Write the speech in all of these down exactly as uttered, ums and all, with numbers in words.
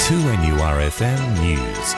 two N U R F M News.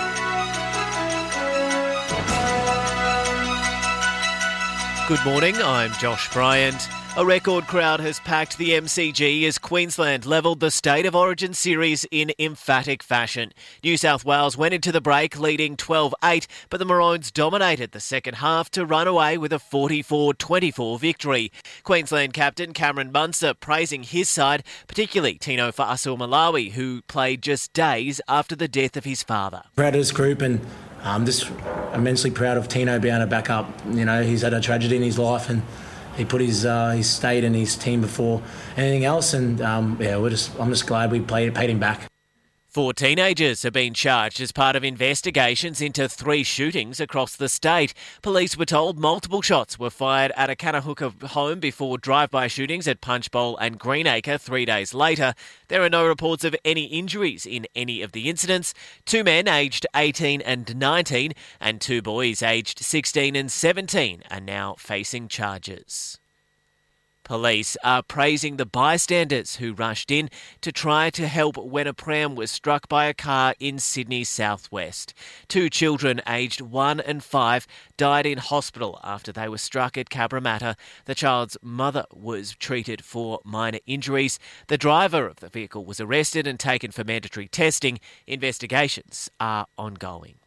Good morning, I'm Josh Bryant. A record crowd has packed the M C G as Queensland levelled the State of Origin series in emphatic fashion. New South Wales went into the break leading twelve eight, but the Maroons dominated the second half to run away with a forty-four twenty-four victory. Queensland captain Cameron Munster praising his side, particularly Tino Fa'asuamaleaui, who played just days after the death of his father. Proud of this group and um, just immensely proud of Tino being able to back up. You know, he's had a tragedy in his life and he put his uh, his state and his team before anything else, and um, yeah, we're just I'm just glad we played, paid him back. Four teenagers have been charged as part of investigations into three shootings across the state. Police were told multiple shots were fired at a Kanahuka home before drive-by shootings at Punchbowl and Greenacre three days later. There are no reports of any injuries in any of the incidents. Two men aged eighteen and nineteen and two boys aged sixteen and seventeen are now facing charges. Police are praising the bystanders who rushed in to try to help when a pram was struck by a car in Sydney's southwest. Two children aged one and five died in hospital after they were struck at Cabramatta. The child's mother was treated for minor injuries. The driver of the vehicle was arrested and taken for mandatory testing. Investigations are ongoing.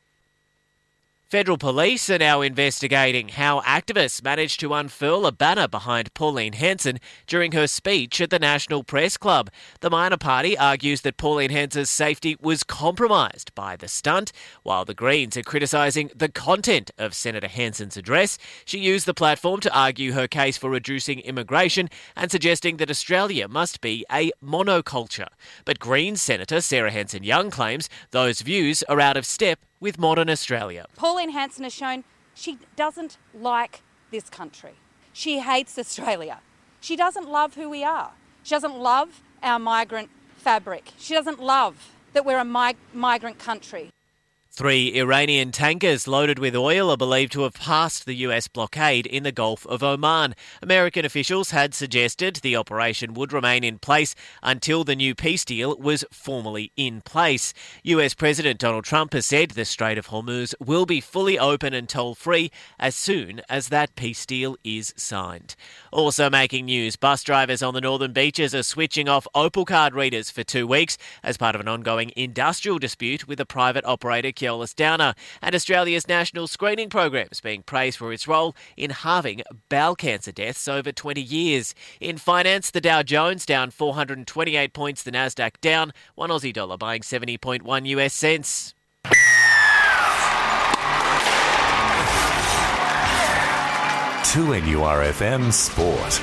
Federal police are now investigating how activists managed to unfurl a banner behind Pauline Hanson during her speech at the National Press Club. The minor party argues that Pauline Hanson's safety was compromised by the stunt, while the Greens are criticising the content of Senator Hanson's address. She used the platform to argue her case for reducing immigration and suggesting that Australia must be a monoculture. But Greens Senator Sarah Hanson-Young claims those views are out of step with modern Australia. Pauline Hanson has shown she doesn't like this country. She hates Australia. She doesn't love who we are. She doesn't love our migrant fabric. She doesn't love that we're a mig- migrant country. Three Iranian tankers loaded with oil are believed to have passed the U S blockade in the Gulf of Oman. American officials had suggested the operation would remain in place until the new peace deal was formally in place. U S President Donald Trump has said the Strait of Hormuz will be fully open and toll-free as soon as that peace deal is signed. Also making news, bus drivers on the northern beaches are switching off Opal card readers for two weeks as part of an ongoing industrial dispute with a private operator, Keolis Downer, and Australia's national screening program is being praised for its role in halving bowel cancer deaths over twenty years. In finance, the Dow Jones down four hundred twenty-eight points, the Nasdaq down, one Aussie dollar buying seventy point one U S cents. two N U R F M Sport.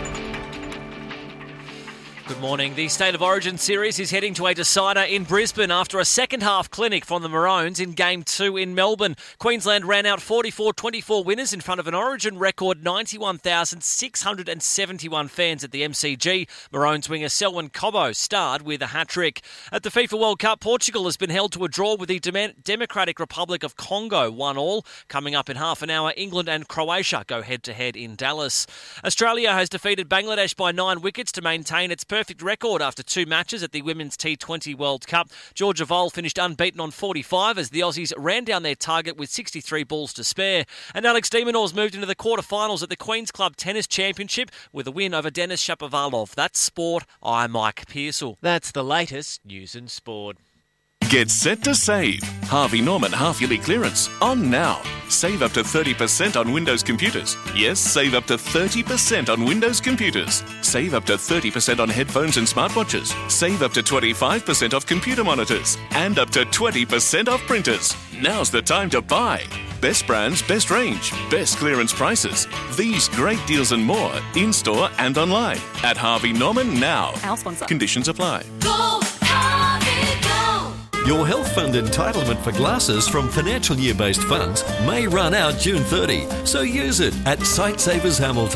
Good morning. The State of Origin series is heading to a decider in Brisbane after a second-half clinic from the Maroons in Game two in Melbourne. Queensland ran out forty-four twenty-four winners in front of an Origin record ninety-one thousand six hundred seventy-one fans at the M C G. Maroons winger Selwyn Cobbo starred with a hat-trick. At the FIFA World Cup, Portugal has been held to a draw with the Dem- Democratic Republic of Congo, one all. Coming up in half an hour, England and Croatia go head-to-head in Dallas. Australia has defeated Bangladesh by nine wickets to maintain its perfect record after two matches at the Women's T twenty World Cup. Georgia Vole finished unbeaten on forty-five as the Aussies ran down their target with sixty-three balls to spare. And Alex de Minaur's moved into the quarterfinals at the Queen's Club Tennis Championship with a win over Denis Shapovalov. That's sport. I'm Mike Pearsall. That's the latest news and sport. Get set to save. Harvey Norman half-yearly clearance on now. Save up to thirty percent on Windows computers. Yes, save up to thirty percent on Windows computers. Save up to thirty percent on headphones and smartwatches. Save up to twenty-five percent off computer monitors. And up to twenty percent off printers. Now's the time to buy. Best brands, best range, best clearance prices. These great deals and more in-store and online at Harvey Norman now. Our sponsor. Conditions apply. Go, Harvey, go! Your health fund entitlement for glasses from financial year-based funds may run out June thirtieth, so use it at Sightsavers Hamilton.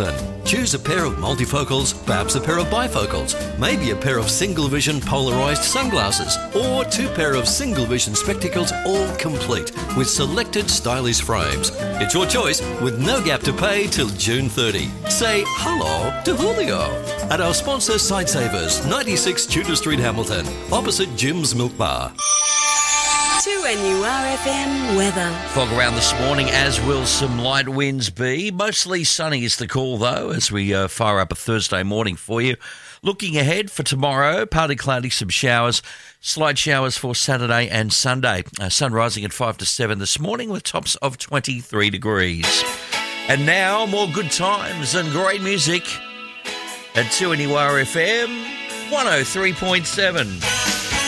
Choose a pair of multifocals, perhaps a pair of bifocals, maybe a pair of single vision polarised sunglasses, or two pair of single vision spectacles, all complete with selected stylish frames. It's your choice with no gap to pay till June thirtieth. Say hello to Julio at our sponsor Sightsavers, ninety-six Tudor Street, Hamilton, opposite Jim's Milk Bar. two N U R F M weather. Fog around this morning, as will some light winds be. Mostly sunny is the call, though, as we uh, fire up a Thursday morning for you. Looking ahead for tomorrow, partly cloudy, some showers, slight showers for Saturday and Sunday. Uh, sun rising at five to seven this morning with tops of twenty-three degrees. And now, more good times and great music at two N U R F M one oh three point seven.